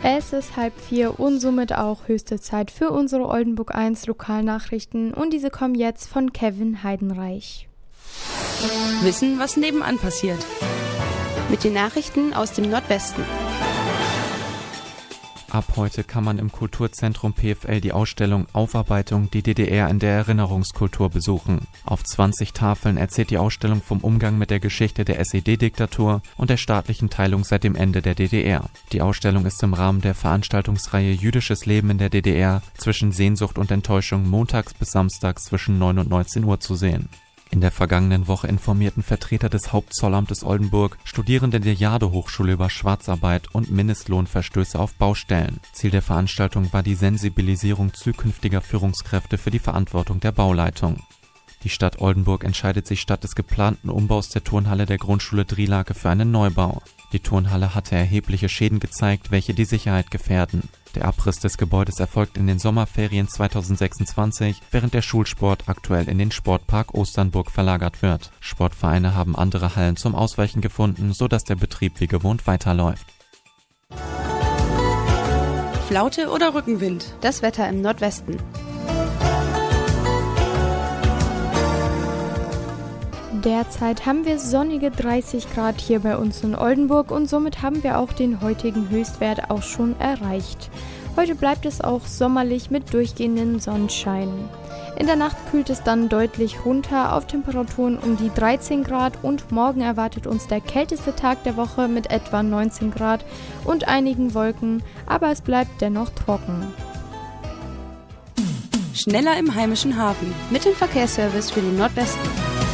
Es ist 3:30 und somit auch höchste Zeit für unsere Oldenburg 1 Lokalnachrichten und diese kommen jetzt von Kevin Heidenreich. Wissen, was nebenan passiert. Mit den Nachrichten aus dem Nordwesten. Ab heute kann man im Kulturzentrum PFL die Ausstellung Aufarbeitung, die DDR in der Erinnerungskultur besuchen. Auf 20 Tafeln erzählt die Ausstellung vom Umgang mit der Geschichte der SED-Diktatur und der staatlichen Teilung seit dem Ende der DDR. Die Ausstellung ist im Rahmen der Veranstaltungsreihe Jüdisches Leben in der DDR zwischen Sehnsucht und Enttäuschung montags bis samstags zwischen 9 und 19 Uhr zu sehen. In der vergangenen Woche informierten Vertreter des Hauptzollamtes Oldenburg Studierende der Jade-Hochschule über Schwarzarbeit und Mindestlohnverstöße auf Baustellen. Ziel der Veranstaltung war die Sensibilisierung zukünftiger Führungskräfte für die Verantwortung der Bauleitung. Die Stadt Oldenburg entscheidet sich statt des geplanten Umbaus der Turnhalle der Grundschule Drielake für einen Neubau. Die Turnhalle hatte erhebliche Schäden gezeigt, welche die Sicherheit gefährden. Der Abriss des Gebäudes erfolgt in den Sommerferien 2026, während der Schulsport aktuell in den Sportpark Osternburg verlagert wird. Sportvereine haben andere Hallen zum Ausweichen gefunden, sodass der Betrieb wie gewohnt weiterläuft. Flaute oder Rückenwind? Das Wetter im Nordwesten. Derzeit haben wir sonnige 30 Grad hier bei uns in Oldenburg und somit haben wir auch den heutigen Höchstwert auch schon erreicht. Heute bleibt es auch sommerlich mit durchgehenden Sonnenschein. In der Nacht kühlt es dann deutlich runter auf Temperaturen um die 13 Grad und morgen erwartet uns der kälteste Tag der Woche mit etwa 19 Grad und einigen Wolken, aber es bleibt dennoch trocken. Schneller im heimischen Hafen. Mit dem Verkehrsservice für den Nordwesten.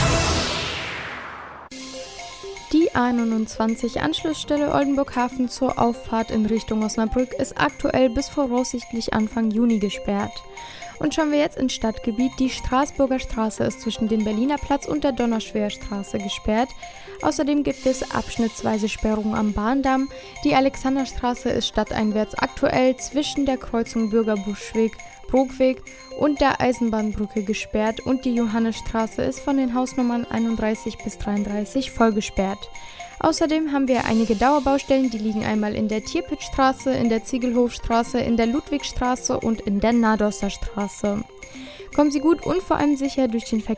Die A29 Anschlussstelle Oldenburg-Hafen zur Auffahrt in Richtung Osnabrück ist aktuell bis voraussichtlich Anfang Juni gesperrt. Und schauen wir jetzt ins Stadtgebiet. Die Straßburger Straße ist zwischen dem Berliner Platz und der Donnerschwer-Straße gesperrt. Außerdem gibt es abschnittsweise Sperrungen am Bahndamm. Die Alexanderstraße ist stadteinwärts aktuell zwischen der Kreuzung Bürgerbuschweg, Brogweg und der Eisenbahnbrücke gesperrt und die Johannesstraße ist von den Hausnummern 31 bis 33 voll gesperrt. Außerdem haben wir einige Dauerbaustellen, die liegen einmal in der Tierpitzstraße, in der Ziegelhofstraße, in der Ludwigstraße und in der Nadosser Straße. Kommen Sie gut und vor allem sicher durch den Verkehr.